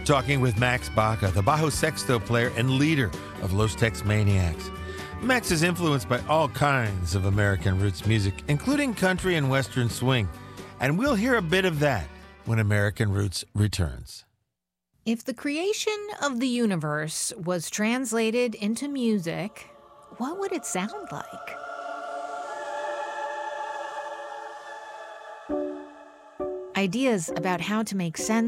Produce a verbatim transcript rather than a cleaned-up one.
talking with Max Baca, the Bajo Sexto player and leader of Los Tex Maniacs. Max is influenced by all kinds of American roots music, including country and western swing. And we'll hear a bit of that when American Roots returns. If the creation of the universe was translated into music, what would it sound like? Ideas about how to make sense